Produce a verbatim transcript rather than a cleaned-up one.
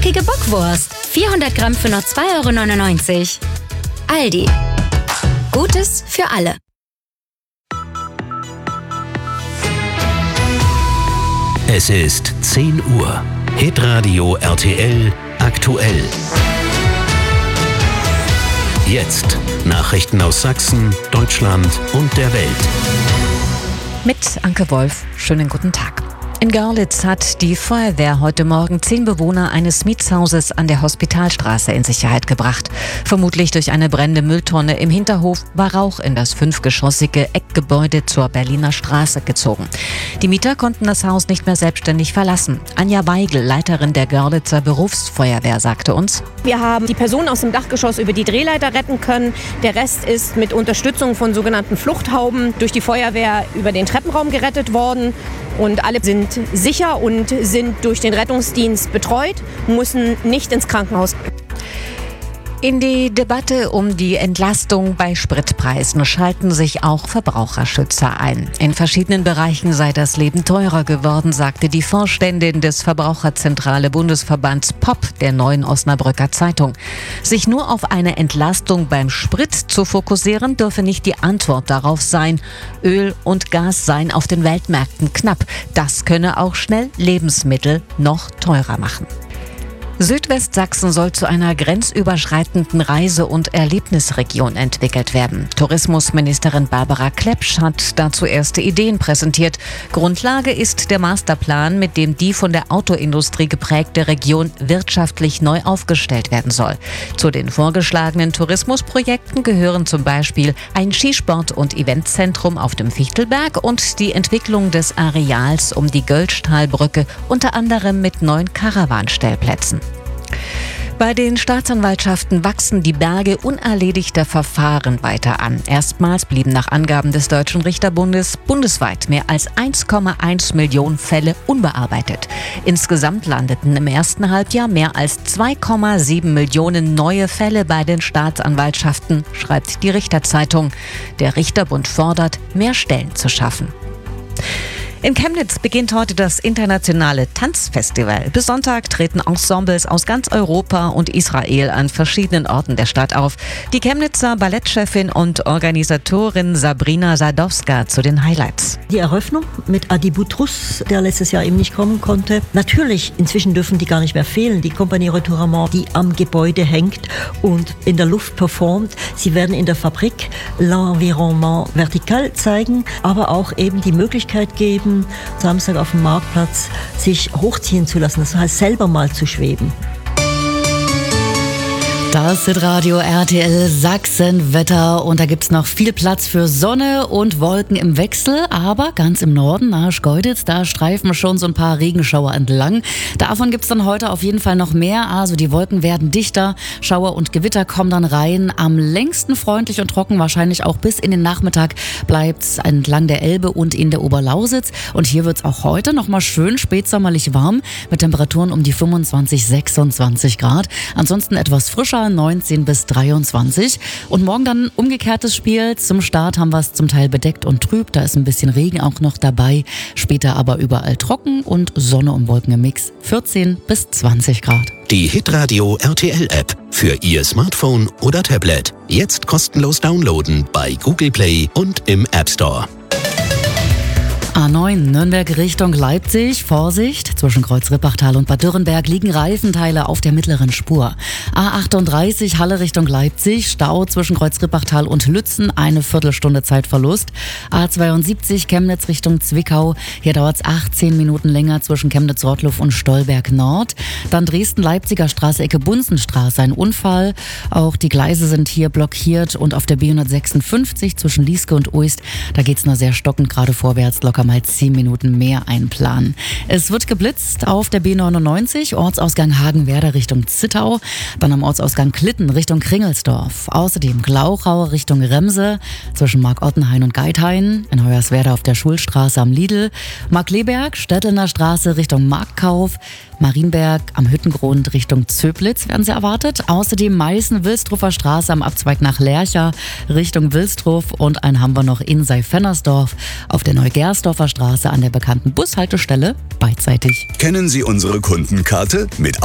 Knackige Bockwurst. vierhundert Gramm für nur zwei Euro neunundneunzig. Aldi. Gutes für alle. Es ist zehn Uhr. Hitradio R T L aktuell. Jetzt Nachrichten aus Sachsen, Deutschland und der Welt. Mit Anke Wolf, schönen guten Tag. In Görlitz hat die Feuerwehr heute Morgen zehn Bewohner eines Mietshauses an der Hospitalstraße in Sicherheit gebracht. Vermutlich durch eine brennende Mülltonne im Hinterhof war Rauch in das fünfgeschossige Eckgebäude zur Berliner Straße gezogen. Die Mieter konnten das Haus nicht mehr selbstständig verlassen. Anja Weigel, Leiterin der Görlitzer Berufsfeuerwehr, sagte uns: Wir haben die Personen aus dem Dachgeschoss über die Drehleiter retten können. Der Rest ist mit Unterstützung von sogenannten Fluchthauben durch die Feuerwehr über den Treppenraum gerettet worden. Und alle sind sicher und sind durch den Rettungsdienst betreut, müssen nicht ins Krankenhaus. In die Debatte um die Entlastung bei Spritpreisen schalten sich auch Verbraucherschützer ein. In verschiedenen Bereichen sei das Leben teurer geworden, sagte die Vorständin des Verbraucherzentrale Bundesverbands P O P der Neuen Osnabrücker Zeitung. Sich nur auf eine Entlastung beim Sprit zu fokussieren, dürfe nicht die Antwort darauf sein. Öl und Gas seien auf den Weltmärkten knapp. Das könne auch schnell Lebensmittel noch teurer machen. Südwestsachsen soll zu einer grenzüberschreitenden Reise- und Erlebnisregion entwickelt werden. Tourismusministerin Barbara Klepsch hat dazu erste Ideen präsentiert. Grundlage ist der Masterplan, mit dem die von der Autoindustrie geprägte Region wirtschaftlich neu aufgestellt werden soll. Zu den vorgeschlagenen Tourismusprojekten gehören zum Beispiel ein Skisport- und Eventzentrum auf dem Fichtelberg und die Entwicklung des Areals um die Göllstahlbrücke, unter anderem mit neuen Caravanstellplätzen. Bei den Staatsanwaltschaften wachsen die Berge unerledigter Verfahren weiter an. Erstmals blieben nach Angaben des Deutschen Richterbundes bundesweit mehr als eins Komma eins Millionen Fälle unbearbeitet. Insgesamt landeten im ersten Halbjahr mehr als zwei Komma sieben Millionen neue Fälle bei den Staatsanwaltschaften, schreibt die Richterzeitung. Der Richterbund fordert, mehr Stellen zu schaffen. In Chemnitz beginnt heute das internationale Tanzfestival. Bis Sonntag treten Ensembles aus ganz Europa und Israel an verschiedenen Orten der Stadt auf. Die Chemnitzer Ballettchefin und Organisatorin Sabrina Sadowska zu den Highlights. Die Eröffnung mit Adi Boutrous, der letztes Jahr eben nicht kommen konnte. Natürlich, inzwischen dürfen die gar nicht mehr fehlen. Die Compagnie Retournement, die am Gebäude hängt und in der Luft performt. Sie werden in der Fabrik l'Environnement vertikal zeigen, aber auch eben die Möglichkeit geben, Samstag auf dem Marktplatz sich hochziehen zu lassen, das heißt selber mal zu schweben. Das ist Radio R T L Sachsenwetter und da gibt's noch viel Platz für Sonne und Wolken im Wechsel, aber ganz im Norden, nahe Schkeuditz, da streifen schon so ein paar Regenschauer entlang. Davon gibt's dann heute auf jeden Fall noch mehr, also die Wolken werden dichter, Schauer und Gewitter kommen dann rein. Am längsten freundlich und trocken, wahrscheinlich auch bis in den Nachmittag, bleibt's entlang der Elbe und in der Oberlausitz und hier wird's auch heute nochmal schön spätsommerlich warm mit Temperaturen um die fünfundzwanzig, sechsundzwanzig Grad. Ansonsten etwas frischer, neunzehn bis dreiundzwanzig. Und morgen dann umgekehrtes Spiel. Zum Start haben wir es zum Teil bedeckt und trüb. Da ist ein bisschen Regen auch noch dabei. Später aber überall trocken und Sonne und Wolken im Mix. vierzehn bis zwanzig Grad. Die Hitradio R T L App für Ihr Smartphone oder Tablet. Jetzt kostenlos downloaden bei Google Play und im App Store. A neun Nürnberg Richtung Leipzig. Vorsicht, zwischen Kreuz-Rippachtal und Bad Dürrenberg liegen Reifenteile auf der mittleren Spur. A achtunddreißig Halle Richtung Leipzig. Stau zwischen Kreuz-Rippachtal und Lützen. Eine Viertelstunde Zeitverlust. A zweiundsiebzig Chemnitz Richtung Zwickau. Hier dauert es achtzehn Minuten länger zwischen Chemnitz-Rottluff und Stolberg Nord. Dann Dresden-Leipziger Straße, Ecke Bunsenstraße. Ein Unfall. Auch die Gleise sind hier blockiert. Und auf der B hundertsechsundfünfzig zwischen Lieske und Uist, da geht es nur sehr stockend gerade vorwärts. Locker mal zehn Minuten mehr einplanen. Es wird geblitzt auf der B neunundneunzig, Ortsausgang Hagenwerder Richtung Zittau, dann am Ortsausgang Klitten Richtung Kringelsdorf. Außerdem Glauchau Richtung Remse, zwischen Mark-Ottenhain und Geithain, in Hoyerswerda auf der Schulstraße am Lidl, Markleberg, Stettelner Straße Richtung Marktkauf, Marienberg am Hüttengrund Richtung Zöblitz werden sie erwartet. Außerdem Meißen-Wilstruffer Straße am Abzweig nach Lercha Richtung Wilstruff und einen haben wir noch in Seifennersdorf auf der Neugersdorfer Straße an der bekannten Bushaltestelle beidseitig. Kennen Sie unsere Kundenkarte? Mit